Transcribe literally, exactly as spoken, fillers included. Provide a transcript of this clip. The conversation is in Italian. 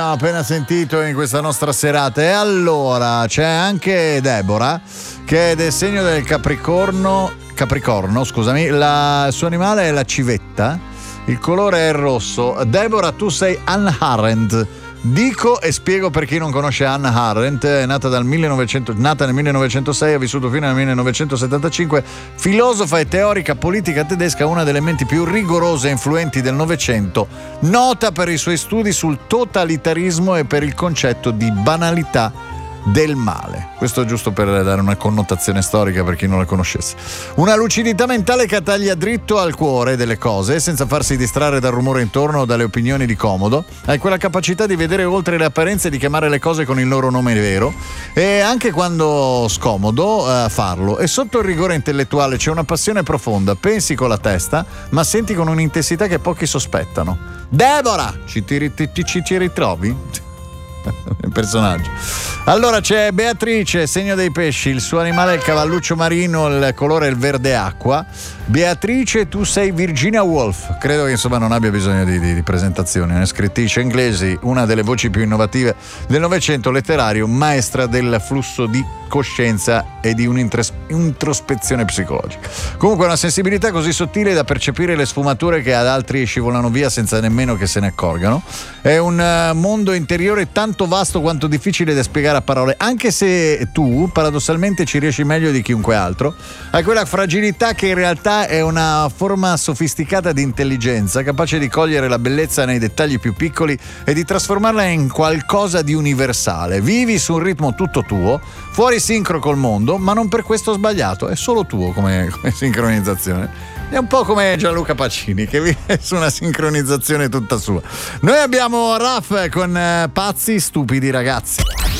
appena sentito in questa nostra serata. E allora c'è anche Deborah, che è del segno del Capricorno. Capricorno, scusami. La, il suo animale è la civetta. Il colore è il rosso. Deborah, tu sei Hannah Arendt. Dico e spiego per chi non conosce Hannah Arendt. È nata, dal millenovecento, nata nel millenovecentosei, ha vissuto fino al millenovecentosettantacinque, filosofa e teorica politica tedesca, una delle menti più rigorose e influenti del Novecento, nota per i suoi studi sul totalitarismo e per il concetto di banalità del male. Questo giusto per dare una connotazione storica per chi non la conoscesse. Una lucidità mentale che taglia dritto al cuore delle cose senza farsi distrarre dal rumore intorno o dalle opinioni di comodo. Hai quella capacità di vedere oltre le apparenze e di chiamare le cose con il loro nome vero, e anche quando scomodo uh, farlo. E sotto il rigore intellettuale c'è una passione profonda. Pensi con la testa ma senti con un'intensità che pochi sospettano. Deborah, ci ti, ti, ti, ci ti ritrovi? Il personaggio. Allora c'è Beatrice, segno dei pesci, il suo animale è il cavalluccio marino, il colore è il verde acqua. Beatrice, tu sei Virginia Woolf, credo che insomma non abbia bisogno di, di, di presentazioni, una scrittrice inglese, una delle voci più innovative del Novecento letterario, maestra del flusso di coscienza e di un'introspezione psicologica. Comunque una sensibilità così sottile da percepire le sfumature che ad altri scivolano via senza nemmeno che se ne accorgano. È un uh, mondo interiore tanto vasto quanto difficile da spiegare a parole, anche se tu paradossalmente ci riesci meglio di chiunque altro. Hai quella fragilità che in realtà è una forma sofisticata di intelligenza, capace di cogliere la bellezza nei dettagli più piccoli e di trasformarla in qualcosa di universale. Vivi su un ritmo tutto tuo, fuori sincro col mondo, ma non per questo sbagliato, è solo tuo come, come sincronizzazione. È un po' come Gianluca Pacini, che vive su una sincronizzazione tutta sua. Noi abbiamo Raf con eh, Pazzi Stupidi Ragazzi.